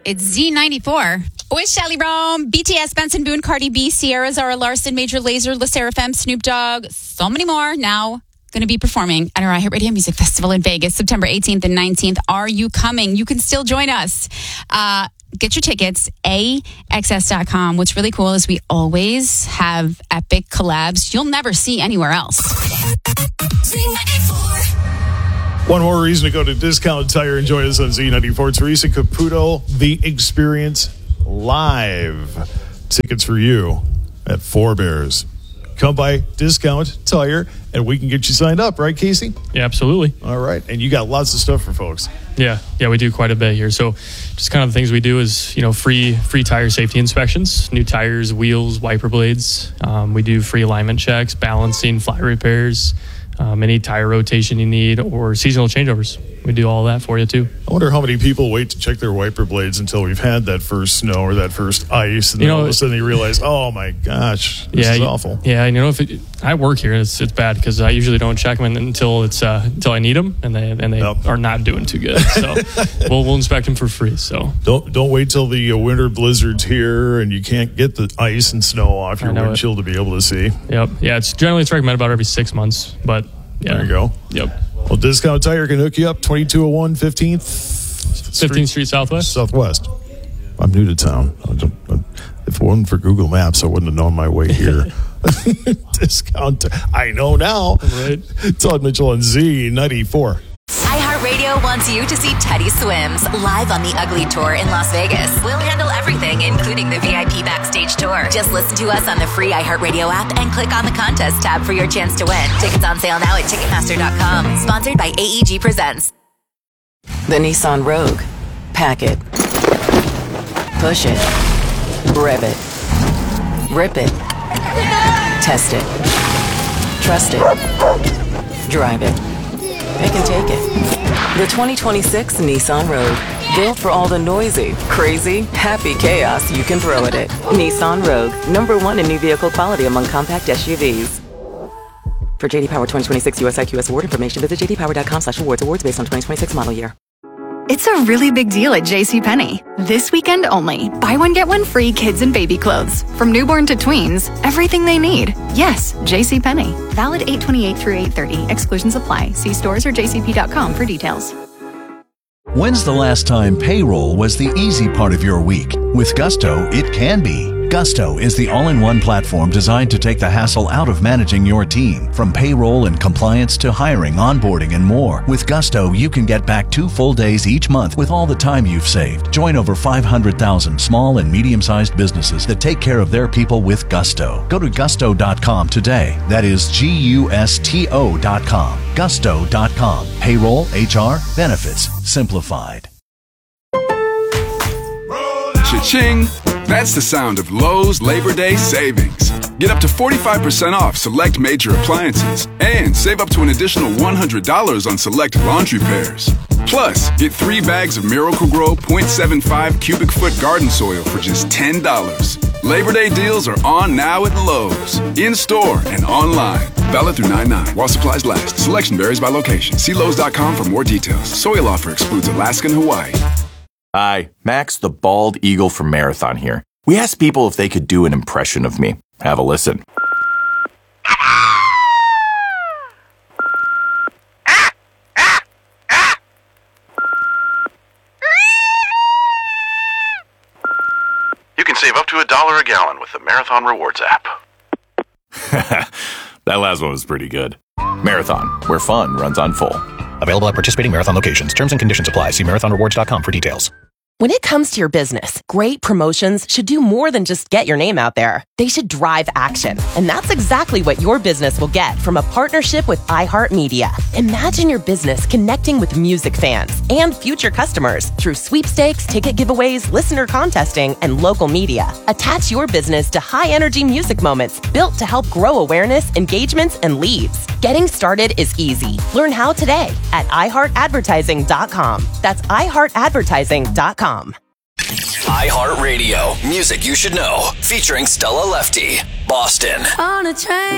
It's Z94. With Shelly Rome, BTS, Benson Boone, Cardi B, Sierra, Zara Larson, Major Lazer, La Seraphim, Snoop Dogg, so many more now going to be performing at our iHeartRadio Music Festival in Vegas, September 18th and 19th. Are you coming? You can still join us. Get your tickets, AXS.com. What's really cool is we always have epic collabs you'll never see anywhere else. One more reason to go to Discount Tire and join us on Z94. Teresa Caputo, The Experience Live. Tickets for you at Four Bears. Come by Discount Tire, and we can get you signed up, right, Casey? Yeah, absolutely. All right, and you got lots of stuff for folks. Yeah, we do quite a bit here. So just kind of the things we do is, free tire safety inspections, new tires, wheels, wiper blades. We do free alignment checks, balancing, flat repairs, any tire rotation you need, or seasonal changeovers. We do all that for you, too. I wonder how many people wait to check their wiper blades until we've had that first snow or that first ice, and then all of a sudden they realize, oh, my gosh, this is awful. Yeah, I work here, and it's bad because I usually don't check them until I need them, and they are not doing too good. So we'll inspect them for free. So don't wait till the winter blizzard's here and you can't get the ice and snow off your windshield to be able to see. Yep. Yeah, it's recommended about every 6 months, but yeah. There you go. Yep. Well, Discount Tire can hook you up, 2201 15th 15th Street Southwest. I'm new to town. If it wasn't for Google Maps, I wouldn't have known my way here. Discount Tire. I know now. Right. Todd Mitchell on Z94. iHeartRadio wants you to see Teddy Swims live on the Ugly Tour in Las Vegas. We'll handle everything, including the VIP backstage tour. Just listen to us on the free iHeartRadio app and click on the contest tab for your chance to win. Tickets on sale now at Ticketmaster.com. Sponsored by AEG Presents. The Nissan Rogue. Pack it. Push it. Rev it. Rip it. Test it. Trust it. Drive it. Pick and take it. The 2026 Nissan Rogue. Built for all the noisy, crazy, happy chaos you can throw at it. Nissan Rogue. #1 in new vehicle quality among compact SUVs. For JD Power 2026 US IQS award information, visit jdpower.com/awards. Awards based on 2026 model year. It's a really big deal at JCPenney. This weekend only. Buy one, get one free kids and baby clothes. From newborn to tweens, everything they need. Yes, JCPenney. Valid 8/28 through 8/30. Exclusions apply. See stores or jcp.com for details. When's the last time payroll was the easy part of your week? With Gusto, it can be. Gusto is the all-in-one platform designed to take the hassle out of managing your team. From payroll and compliance to hiring, onboarding, and more. With Gusto, you can get back 2 full days each month with all the time you've saved. Join over 500,000 small and medium-sized businesses that take care of their people with Gusto. Go to gusto.com today. That is GUSTO.com. Gusto.com. Payroll, HR, benefits, simplified. Cha-ching! That's the sound of Lowe's Labor Day savings. Get up to 45% off select major appliances and save up to an additional $100 on select laundry pairs. Plus, get 3 bags of Miracle-Gro 0.75 cubic foot garden soil for just $10. Labor Day deals are on now at Lowe's. In-store and online. Valid through 9/9 while supplies last. Selection varies by location. See Lowe's.com for more details. Soil offer excludes Alaska and Hawaii. Hi, Max the Bald Eagle from Marathon here. We asked people if they could do an impression of me. Have a listen. You can save up to $1 a gallon with the Marathon Rewards app. That last one was pretty good. Marathon, where fun runs on full. Available at participating Marathon locations. Terms and conditions apply. See marathonrewards.com for details. When it comes to your business, great promotions should do more than just get your name out there. They should drive action. And that's exactly what your business will get from a partnership with iHeartMedia. Imagine your business connecting with music fans and future customers through sweepstakes, ticket giveaways, listener contesting, and local media. Attach your business to high-energy music moments built to help grow awareness, engagements, and leads. Getting started is easy. Learn how today at iHeartAdvertising.com. That's iHeartAdvertising.com. iHeartRadio, music you should know, featuring Stella Lefty, Boston. On a train.